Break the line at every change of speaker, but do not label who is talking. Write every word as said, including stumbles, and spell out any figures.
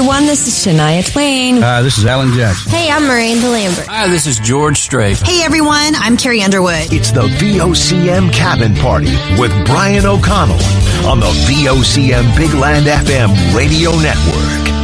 everyone. This is Shania Twain.
Hi, this is Alan Jackson.
Hey, I'm Miranda Lambert.
Hi, this is George Strait.
Hey, everyone. I'm Carrie Underwood.
It's the V O C M Cabin Party with Brian O'Connell on the V O C M Big Land F M Radio Network.